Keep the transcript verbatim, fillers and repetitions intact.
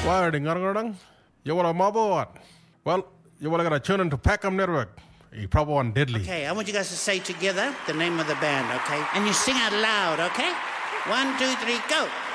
Why ding ngarang? You want a mob or what? Well, you want to tune into Packham Network. You probably want Deadly. Okay, I want you guys to say together the name of the band, okay? And you sing out loud, okay? One, two, three, go.